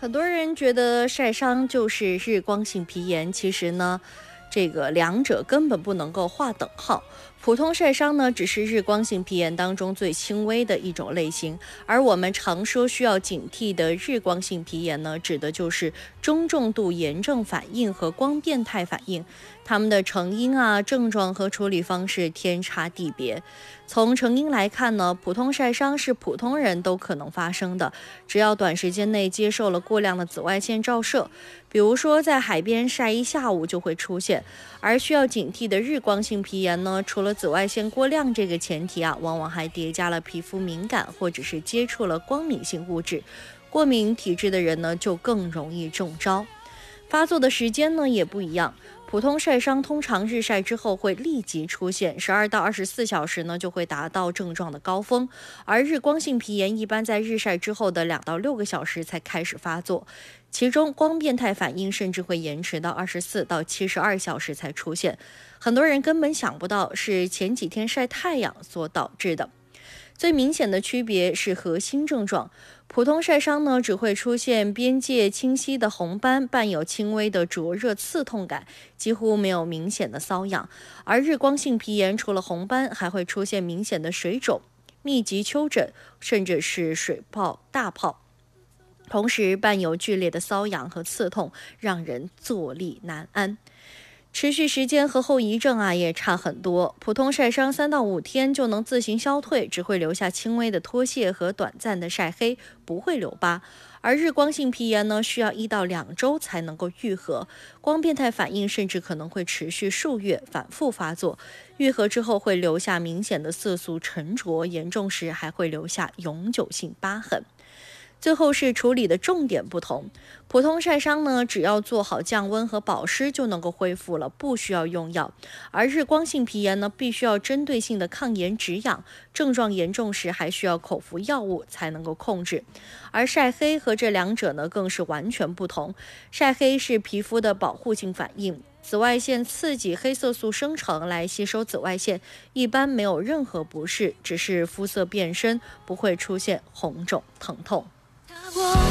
很多人觉得晒伤就是日光性皮炎，其实呢，这个两者根本不能够划等号。普通晒伤呢，只是日光性皮炎当中最轻微的一种类型，而我们常说需要警惕的日光性皮炎呢，指的就是中重度炎症反应和光变态反应，它们的成因症状和处理方式天差地别。从成因来看呢，普通晒伤是普通人都可能发生的，只要短时间内接受了过量的紫外线照射，比如说在海边晒一下午就会出现。而需要警惕的日光性皮炎呢，除了紫外线过量这个前提往往还叠加了皮肤敏感或者是接触了光敏性物质，过敏体质的人呢就更容易中招。发作的时间呢也不一样，普通晒伤通常日晒之后会立即出现，12到24小时呢就会达到症状的高峰，而日光性皮炎一般在日晒之后的2到6个小时才开始发作，其中光变态反应甚至会延迟到24到72小时才出现，很多人根本想不到是前几天晒太阳所导致的。最明显的区别是核心症状，普通晒伤呢只会出现边界清晰的红斑，伴有轻微的灼热刺痛感，几乎没有明显的瘙痒，而日光性皮炎除了红斑，还会出现明显的水肿、密集丘疹，甚至是水泡、大泡，同时伴有剧烈的瘙痒和刺痛，让人坐立难安。持续时间和后遗症也差很多，普通晒伤3到5天就能自行消退，只会留下轻微的脱屑和短暂的晒黑，不会留疤。而日光性皮炎呢，需要1到2周才能够愈合，光变态反应甚至可能会持续数月，反复发作。愈合之后会留下明显的色素沉着，严重时还会留下永久性疤痕。最后是处理的重点不同，普通晒伤呢，只要做好降温和保湿就能够恢复了，不需要用药。而日光性皮炎呢，必须要针对性的抗炎止痒，症状严重时还需要口服药物才能够控制。而晒黑和这两者呢，更是完全不同。晒黑是皮肤的保护性反应，紫外线刺激黑色素生成来吸收紫外线，一般没有任何不适，只是肤色变深，不会出现红肿疼痛。